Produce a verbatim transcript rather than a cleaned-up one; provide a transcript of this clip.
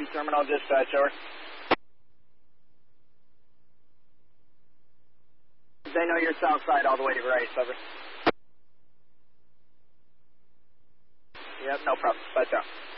terminal dispatch, over. They know you're south side all the way to right, over. Yep, no problem. Bye, ciao.